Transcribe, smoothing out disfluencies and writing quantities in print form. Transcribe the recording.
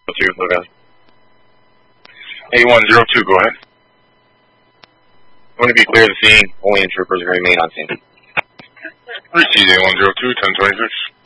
look at 8102, go ahead. I want to be clear of the scene. Only troopers remain on scene. Received 8102, 1026.